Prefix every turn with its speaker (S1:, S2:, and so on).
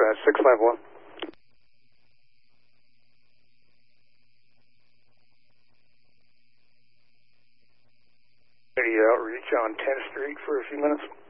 S1: Dispatch 651. Radio outreach on 10th Street for a few minutes.